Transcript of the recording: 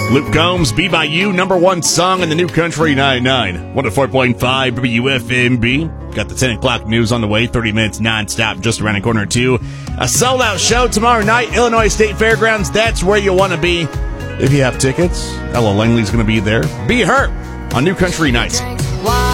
Luke Combs, Be By You, number one song in the New Country 99. 104.5 WFMB. Got the 10 o'clock news on the way, 30 minutes nonstop, just around the corner, too. A sold-out show tomorrow night, Illinois State Fairgrounds. That's where you want to be if you have tickets. Ella Langley's going to be there. Be Her on New Country Nights.